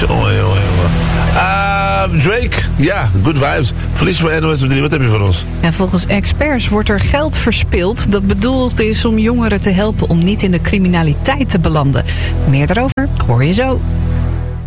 Jongen. Drake, ja, good vibes. Verlies van NOS op 3, wat heb je voor ons? En volgens experts wordt er geld verspild dat bedoeld is om jongeren te helpen om niet in de criminaliteit te belanden. Meer daarover hoor je zo.